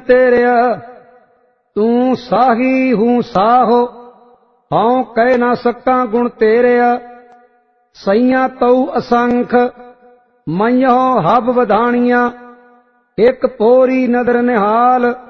तेरिया। तू साही हूँ साहो, हाँ कह ना सका गुण तेरिया। सैया तऊ असंख, मैयो हब बधानिया। एक पोरी नदर निहाल,